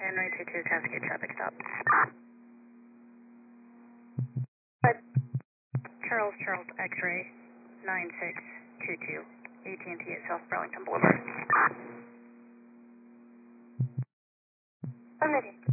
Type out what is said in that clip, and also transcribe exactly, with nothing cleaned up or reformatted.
Henry two two, Cascade traffic stop. Charles, Charles, X-ray, nine six two two, A T and T at South Burlington Boulevard. Affirmative.